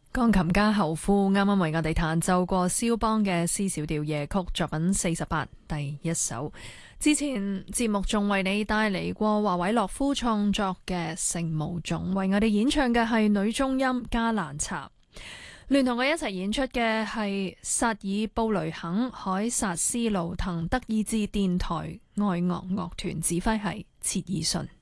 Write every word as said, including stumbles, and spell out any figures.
鋼琴家侯夫啱啱為我哋彈奏過肖邦嘅 C 小調夜曲作品四十八第一首。之前節目仲為你帶嚟過華偉洛夫創作嘅《聖母種》，為我哋演唱嘅係女中音加蘭查。聯同佢一齊演出嘅係薩爾布雷肯凱薩斯路滕德意志電台愛樂樂團，指揮係切爾遜。